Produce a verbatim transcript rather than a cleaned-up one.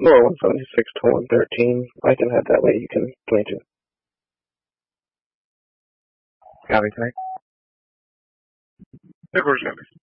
No, one seventy-six to one thirteen. I can head that way. You can twenty-two. Copy, tonight. Of course, copy.